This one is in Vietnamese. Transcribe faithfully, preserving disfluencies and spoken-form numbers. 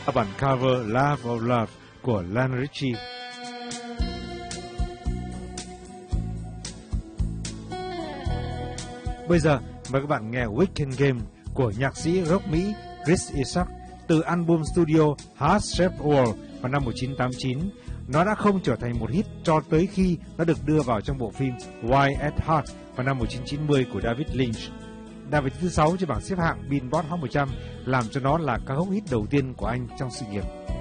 ở bản cover Love of Love của Lionel Richie. Bây giờ mời các bạn nghe Weekend Game của nhạc sĩ rock Mỹ Chris Isaak từ album studio Heart Shaped World vào năm một nghìn chín trăm tám mươi chín. Nó đã không trở thành một hit cho tới khi nó được đưa vào trong bộ phim Why at Heart vào năm một nghìn chín trăm chín mươi của David Lynch. Đạt vị thứ sáu trên bảng xếp hạng Billboard Hot một trăm, làm cho nó là ca khúc hit đầu tiên của anh trong sự nghiệp.